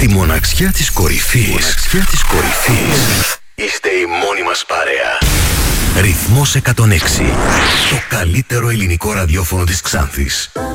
Στη μοναξιά της κορυφής. Είστε η μόνη μας παρέα. Ρυθμός 106. Το καλύτερο ελληνικό ραδιόφωνο της Ξάνθης.